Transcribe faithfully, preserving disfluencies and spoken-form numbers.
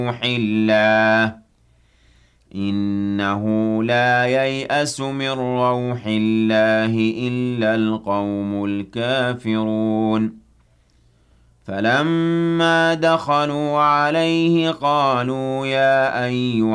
الله إنه لا ييأس من روح الله إلا القوم الكافرون فلما دخلوا عليه قالوا يا أيها